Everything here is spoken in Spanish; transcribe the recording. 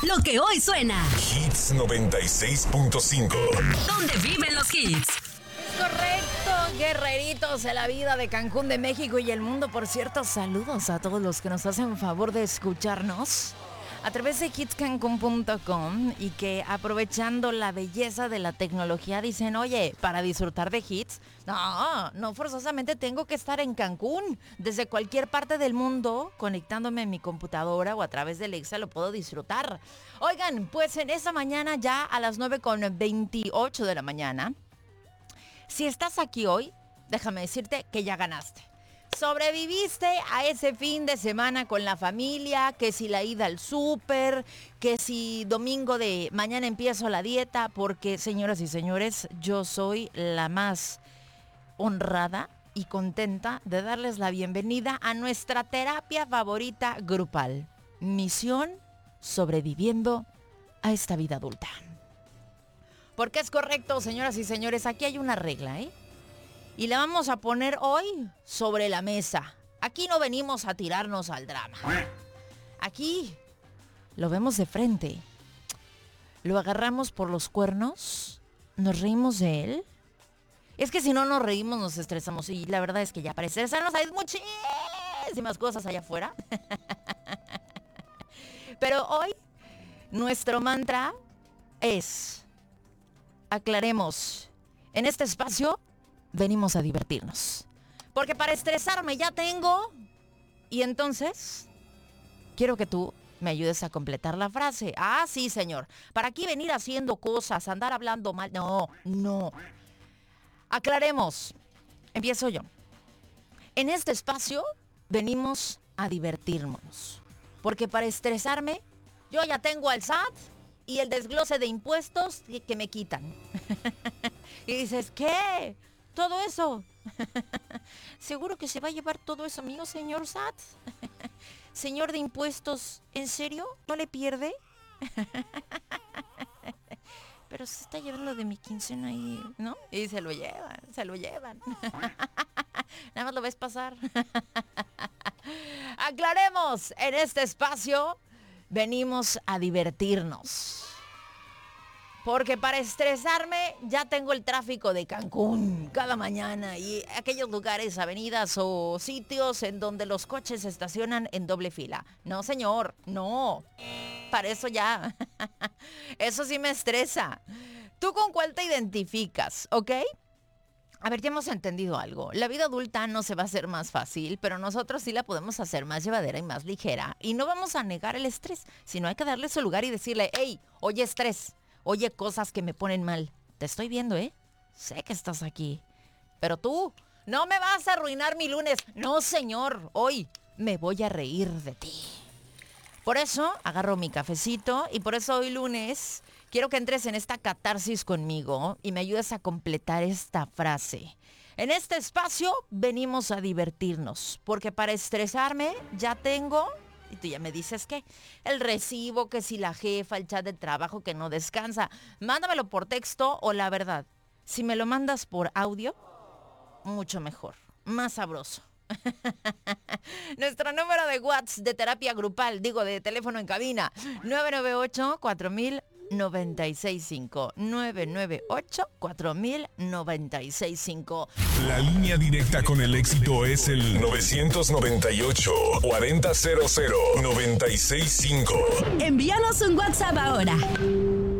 Lo que hoy suena. Hits 96.5. ¿Dónde viven los hits? Es correcto, guerreritos de la vida de Cancún, de México y el mundo. Por cierto, saludos a todos los que nos hacen favor de escucharnos a través de hitscancun.com y que aprovechando la belleza de la tecnología dicen, oye, para disfrutar de hits, no forzosamente tengo que estar en Cancún. Desde cualquier parte del mundo, conectándome en mi computadora o a través de Alexa, lo puedo disfrutar. Oigan, pues en esta mañana ya a las 9:28 de la mañana, si estás aquí hoy, déjame decirte que ya ganaste. Sobreviviste a ese fin de semana con la familia, que si la ida al súper, que si domingo de mañana empiezo la dieta, porque señoras y señores, yo soy la más honrada y contenta de darles la bienvenida a nuestra terapia favorita grupal. Misión sobreviviendo a esta vida adulta. Porque es correcto, señoras y señores, aquí hay una regla, y la vamos a poner hoy sobre la mesa. Aquí no venimos a tirarnos al drama. Aquí lo vemos de frente. Lo agarramos por los cuernos. Nos reímos de él. Es que si no nos reímos nos estresamos. Y la verdad es que ya para estresarnos hay muchísimas cosas allá afuera. Pero hoy nuestro mantra es: aclaremos. En este espacio venimos a divertirnos. Porque para estresarme ya tengo. Y entonces, quiero que tú me ayudes a completar la frase. Ah, sí, señor. ¿Para aquí venir haciendo cosas, andar hablando mal? No. Aclaremos. Empiezo yo. En este espacio venimos a divertirnos. Porque para estresarme, yo ya tengo al SAT y el desglose de impuestos que me quitan. Y dices, ¿qué? Todo eso. ¿Seguro que se va a llevar todo eso mío, señor SAT? Señor de impuestos, ¿en serio? ¿No le pierde? Pero se está llevando de mi quincena ahí, ¿no? Y se lo llevan. Nada más lo ves pasar. Aclaremos, en este espacio venimos a divertirnos. Porque para estresarme ya tengo el tráfico de Cancún cada mañana y aquellos lugares, avenidas o sitios en donde los coches se estacionan en doble fila. No, señor, no. Para eso ya. Eso sí me estresa. ¿Tú con cuál te identificas, ok? A ver, ya hemos entendido algo. La vida adulta no se va a hacer más fácil, pero nosotros sí la podemos hacer más llevadera y más ligera. Y no vamos a negar el estrés, sino hay que darle su lugar y decirle, hey, oye, estrés. Oye, cosas que me ponen mal. Te estoy viendo, Sé que estás aquí. Pero tú, no me vas a arruinar mi lunes. No, señor. Hoy me voy a reír de ti. Por eso agarro mi cafecito y por eso hoy lunes quiero que entres en esta catarsis conmigo y me ayudes a completar esta frase. En este espacio venimos a divertirnos. Porque para estresarme ya tengo... Y tú ya me dices que el recibo, que si la jefa, el chat de trabajo que no descansa. Mándamelo por texto o la verdad. Si me lo mandas por audio, mucho mejor, más sabroso. Nuestro número de WhatsApp de terapia grupal, de teléfono en cabina, 998-4000-965. 998-4000-965. La línea directa con el éxito es el 998-4000-965. Envíanos un WhatsApp ahora.